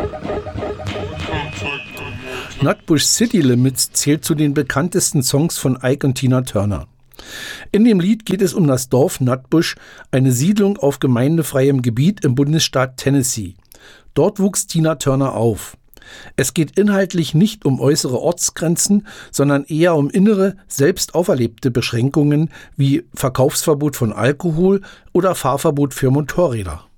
Nutbush City Limits zählt zu den bekanntesten Songs von Ike und Tina Turner. In dem Lied geht es um das Dorf Nutbush, eine Siedlung auf gemeindefreiem Gebiet im Bundesstaat Tennessee. Dort wuchs Tina Turner auf. Es geht inhaltlich nicht um äußere Ortsgrenzen, sondern eher um innere, selbst auferlebte Beschränkungen wie Verkaufsverbot von Alkohol oder Fahrverbot für Motorräder.